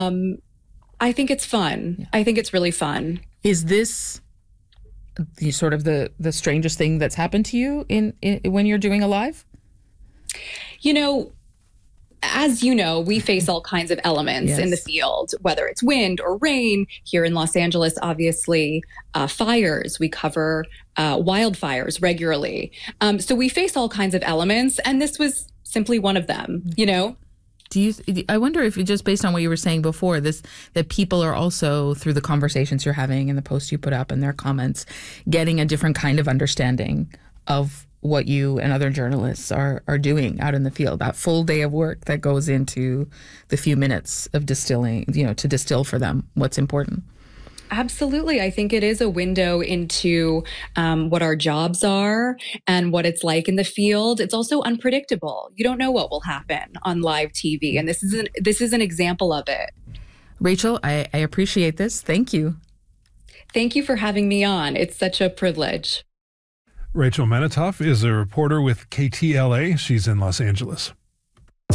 I think it's fun. Yeah. I think it's really fun. Is this the sort of the strangest thing that's happened to you in when you're doing a live? You know, as you know, we face all kinds of elements in the Yes. field, whether it's wind or rain. Here in Los Angeles, obviously, fires. We cover wildfires regularly. So we face all kinds of elements, and this was simply one of them, you know? I wonder if, just based on what you were saying before, that people are also, through the conversations you're having and the posts you put up and their comments, getting a different kind of understanding of what you and other journalists are doing out in the field, that full day of work that goes into the few minutes of distilling, to distill for them what's important. Absolutely. I think it is a window into what our jobs are and what it's like in the field. It's also unpredictable. You don't know what will happen on live TV, and this is an example of it. Rachel, I appreciate this. Thank you. Thank you for having me on. It's such a privilege. Rachel Menitoff is a reporter with KTLA. She's in Los Angeles.